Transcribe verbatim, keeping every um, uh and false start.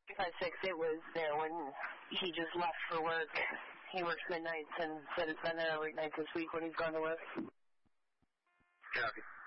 five six, it was there when he just left for work. He works midnights and said it's been there every night this week when he's gone to work. Copy.